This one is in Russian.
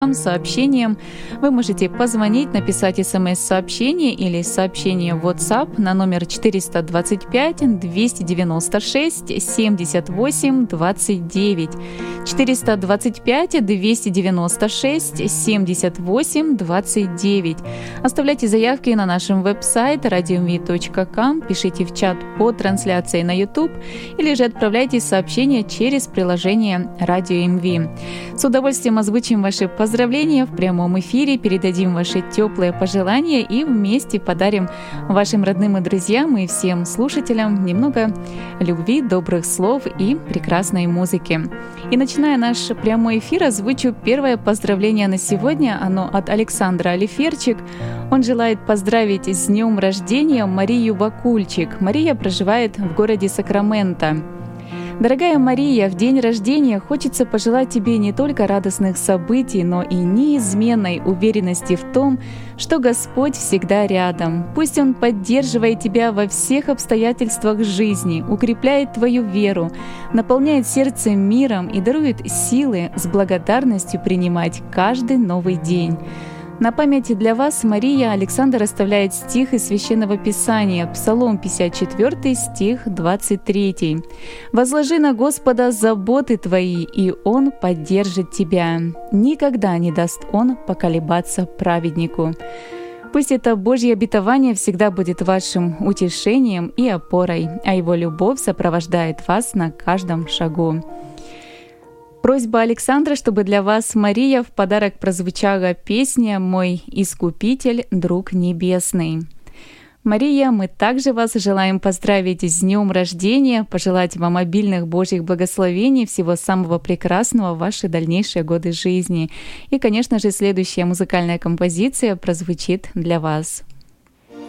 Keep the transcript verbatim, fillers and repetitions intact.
сообщением. Вы можете позвонить, написать смс-сообщение или сообщение в WhatsApp на номер четыреста двадцать пять двести девяносто шесть семьдесят восемь двадцать девять. четыреста двадцать пять двести девяносто шесть семьдесят восемь двадцать девять. Оставляйте заявки на нашем веб-сайте радио эм ви точка ком, пишите в чат под трансляцией на YouTube или же отправляйте сообщения через приложение Радио эм ви. С удовольствием озвучим ваши поздравления в прямом эфире, передадим ваши теплые пожелания и вместе подарим вашим родным и друзьям и всем слушателям немного любви, добрых слов и прекрасной музыки. И начиная наш прямой эфир, озвучу первое поздравление на сегодня. Оно от Александра Алиферчик. Он желает поздравить с днем рождения Марию Бакульчик. Мария проживает в городе Сакраменто. Дорогая Мария, в день рождения хочется пожелать тебе не только радостных событий, но и неизменной уверенности в том, что Господь всегда рядом. Пусть Он поддерживает тебя во всех обстоятельствах жизни, укрепляет твою веру, наполняет сердце миром и дарует силы с благодарностью принимать каждый новый день. На память для вас, Мария, Александр оставляет стих из Священного Писания, Псалом пятьдесят четыре, стих двадцать три. «Возложи на Господа заботы твои, и Он поддержит тебя. Никогда не даст Он поколебаться праведнику». Пусть это Божье обетование всегда будет вашим утешением и опорой, а Его любовь сопровождает вас на каждом шагу. Просьба Александра, чтобы для вас, Мария, в подарок прозвучала песня «Мой Искупитель, друг небесный». Мария, мы также вас желаем поздравить с днем рождения, пожелать вам обильных Божьих благословений, всего самого прекрасного в ваши дальнейшие годы жизни. И, конечно же, следующая музыкальная композиция прозвучит для вас.